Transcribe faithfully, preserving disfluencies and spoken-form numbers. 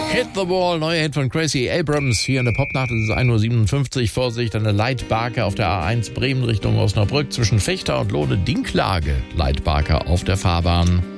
Hit the Wall, neuer Hit von Gracie Abrams. Hier in der Popnacht ist es ein Uhr siebenundfünfzig. Vorsicht, eine Leitbarke auf der A eins Bremen Richtung Osnabrück zwischen Fechter und Lohne Dinklage. Leitbarke auf der Fahrbahn.